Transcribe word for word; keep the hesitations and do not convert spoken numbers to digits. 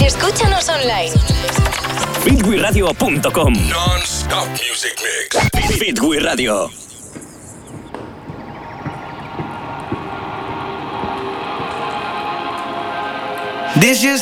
Escúchanos online. fit wi radio punto com. Non-stop music mix. Fitwi Radio. This just